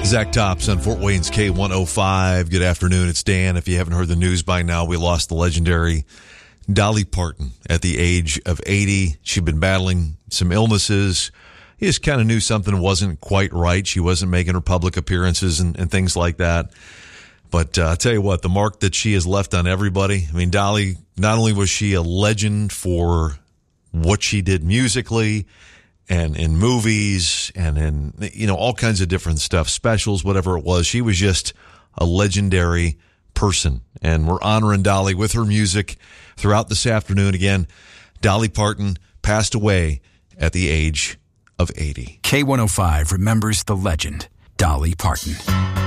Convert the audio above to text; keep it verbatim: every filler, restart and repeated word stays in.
Zach Tops on Fort Wayne's K one oh five. Good afternoon. It's Dan. If you haven't heard the news by now, we lost the legendary Dolly Parton at the age of eighty. She'd been battling some illnesses. He just kind of knew something wasn't quite right. She wasn't making her public appearances and, and things like that. But uh, I'll tell you what, the mark that she has left on everybody. I mean, Dolly, not only was she a legend for what she did musically and in movies and in, you know, all kinds of different stuff, specials, whatever it was, she was just a legendary person. And we're honoring Dolly with her music throughout this afternoon. Again, Dolly Parton passed away at the age of eighty. K one oh five remembers the legend, Dolly Parton.